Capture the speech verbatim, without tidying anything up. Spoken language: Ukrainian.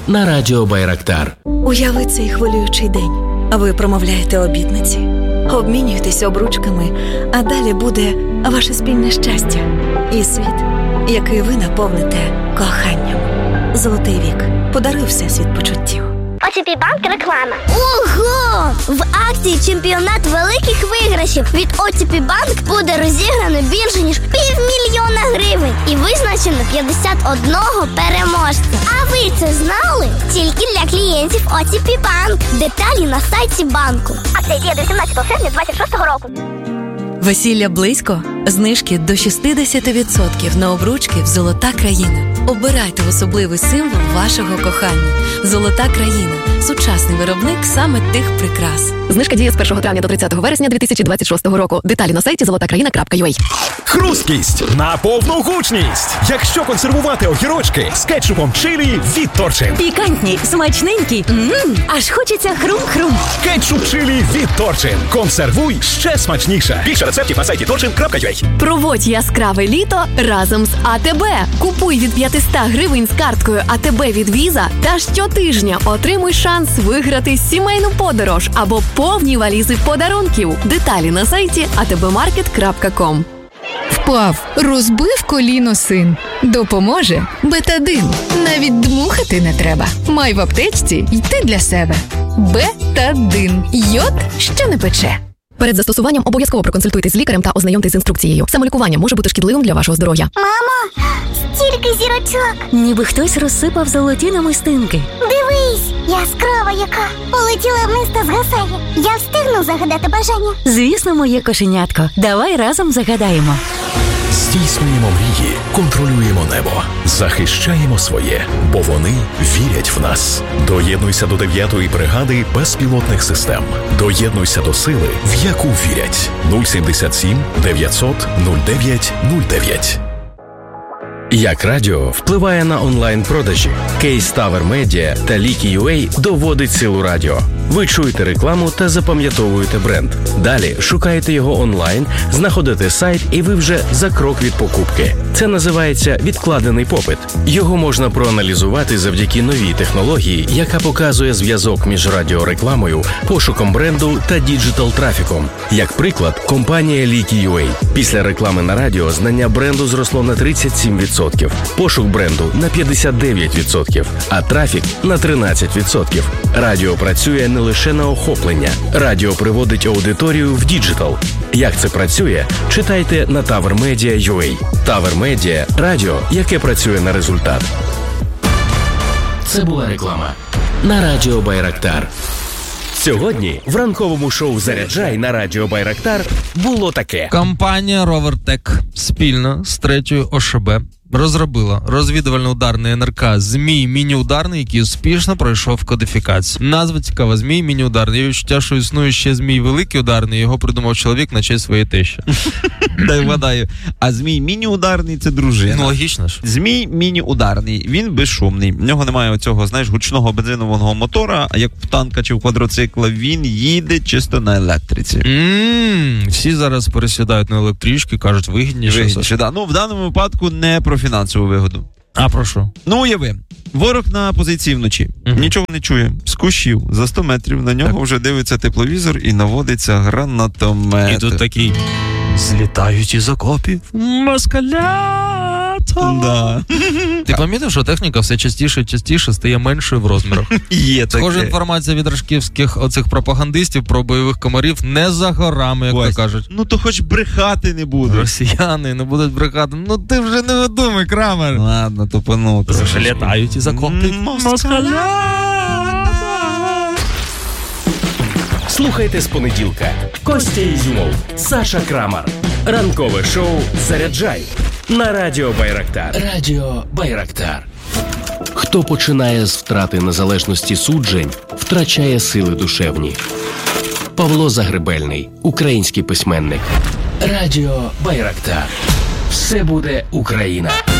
на Радіо Байрактар. Уяви цей хвилюючий день. Ви промовляєте обітниці, обмінюєтесь обручками, а далі буде ваше спільне щастя і світ, який ви наповните коханням. Золотий вік. Подаруй всесвіт почуттів. о ті пі Банк реклама. Ого! В акції «Чемпіонат великих виграшів» від о ті пі Банк буде розіграно більше, ніж півмільйона гривень і визначено п'ятдесят одного переможця. А ви це знали? Тільки для клієнтів о ті пі Банк. Деталі на сайті банку. Акція діє до сімнадцятого серпня двадцять шостого року. Весілля близько? Знижки до шістдесят відсотків на обручки в «Золота країна». Обирайте особливий символ вашого кохання. «Золота країна» – сучасний виробник саме тих прикрас. Знижка діє з першого травня до тридцятого вересня дві тисячі двадцять шостого року. Деталі на сайті золота країна крапка ю а. Хрусткість на повну гучність. Якщо консервувати огірочки з кетчупом чилі від Торчин. Пікантні, смачненькі, ммм, аж хочеться хрум-хрум. Кетчуп чилі від Торчин. Консервуй ще смачніше. Більше рецептів на сайті торчин крапка ю а. Проводь яскраве літо разом з а те бе. Купуй від п'ятсот гривень з карткою а те бе від Віза та щотижня отримуй шанс виграти сімейну подорож або повні валізи подарунків. Деталі на сайті а те бе маркет крапка ком. Впав, розбив коліно син. Допоможе Бетадин. Навіть дмухати не треба. Май в аптечці й ти для себе. Бетадин. Йод, що не пече. Перед застосуванням обов'язково проконсультуйтесь з лікарем та ознайомтесь з інструкцією. Самолікування може бути шкідливим для вашого здоров'я. Мамо, стільки зірочок. Ніби хтось розсипав золоті намистинки. Дивись, яскрава яка. Полетіла вниз та згасає. Я встигну загадати бажання. Звісно, моє кошенятко. Давай разом загадаємо. Здійснюємо мрії, контролюємо небо, захищаємо своє, бо вони вірять в нас. Доєднуйся до дев'ятої бригади безпілотних систем. Доєднуйся до сили, в яку вірять. нуль сімдесят сім дев'ятсот нуль дев'ять нуль дев'ять. Як радіо впливає на онлайн-продажі? Кейс Tower Media та Лікі точка ю а доводить силу радіо. Ви чуєте рекламу та запам'ятовуєте бренд. Далі шукаєте його онлайн, знаходите сайт і ви вже за крок від покупки. Це називається відкладений попит. Його можна проаналізувати завдяки новій технології, яка показує зв'язок між радіорекламою, пошуком бренду та діджитал-трафіком. Як приклад, компанія Лікі точка ю а. Після реклами на радіо знання бренду зросло на тридцять сім відсотків, пошук бренду на п'ятдесят дев'ять відсотків, а трафік на тринадцять відсотків. Радіо працює не лише на охоплення. Радіо приводить аудиторію в діджитал. Як це працює? Читайте на Tower Media крапка ю а. Tower Media – радіо, яке працює на результат. Це була реклама на Радіо Байрактар. Сьогодні в ранковому шоу «Заряджай» на Радіо Байрактар було таке. Компанія «Ровертек» спільно з третьою о еш бе розробила розвідувально-ударний ен ер ка «Змій міні-ударний», який успішно пройшов кодифікацію. Назва цікава: «Змій міні-ударний». Є відчуття, що існує ще «Змій великий ударний», його придумав чоловік на честь своєї тещі. Дай вгадаю. А «Змій міні-ударний» – це дружина. Ну, логічно ж. «Змій міні-ударний», він безшумний. В нього немає оцього, знаєш, гучного бензинового мотора, а як в танка чи в квадроцикла, він їде чисто на електриці. Ммм, всі зараз пересідають на електрички, кажуть, вигідніше. Вигідніше, да. Ну, в даному випадку не про фінансову вигоду. А про що? Ну, уяви, ворог на позиції вночі. Угу. Нічого не чує. З кущів за сто метрів на нього так. вже дивиться тепловізор і наводиться гранатомет. І тут такий: злітають із окопів москалята. Да. Ти помітив, що техніка все частіше і частіше стає меншою в розмірах? Є таке. Схожа інформація від рашківських оцих пропагандистів про бойових комарів не за горами, як Ось. то кажуть. Ну то хоч брехати не будуть. Росіяни не будуть брехати. Ну ти вже не видумай, Крамер. Ладно, тупану трошки. Літають із окопів москалята. Слухайте з понеділка. Костя Ізюмов, Саша Крамар. Ранкове шоу «Заряджай» на Радіо Байрактар. Радіо Байрактар. Хто починає з втрати незалежності суджень, втрачає сили душевні. Павло Загребельний, український письменник. Радіо Байрактар. Все буде Україна.